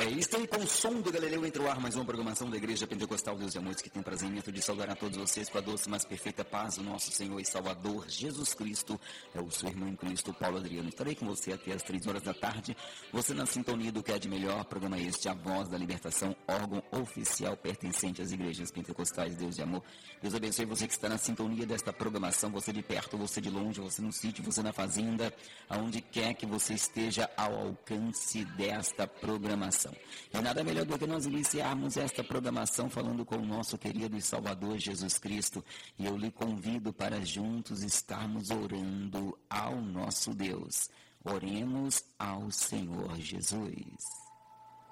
Estou aí com o som do Galileu entre o ar, mais uma programação da Igreja Pentecostal Deus de Amor, que tem o prazer imenso de saudar a todos vocês com a doce, mas perfeita paz do nosso Senhor e Salvador Jesus Cristo. É o seu irmão em Cristo, Paulo Adriano. Estarei com você até as 3 horas da tarde. Você na sintonia do que é de melhor. Programa este, a Voz da Libertação, órgão oficial pertencente às Igrejas Pentecostais Deus de Amor. Deus abençoe você que está na sintonia desta programação, você de perto, você de longe, você no sítio, você na fazenda, aonde quer que você esteja ao alcance desta programação. E nada melhor do que nós iniciarmos esta programação falando com o nosso querido e Salvador Jesus Cristo. E eu lhe convido para juntos estarmos orando ao nosso Deus. Oremos ao Senhor Jesus.